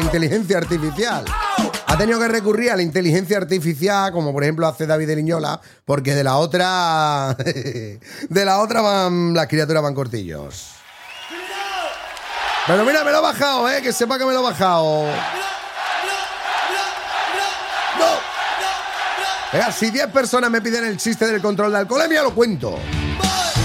inteligencia artificial. Ha tenido que recurrir a la inteligencia artificial, como por ejemplo hace David de Liñola, porque de la otra las criaturas van cortillos. Pero mira, me lo he bajado, que sepa que me lo he bajado. No. Venga, si 10 personas me piden el chiste del control de alcoholemia, lo cuento.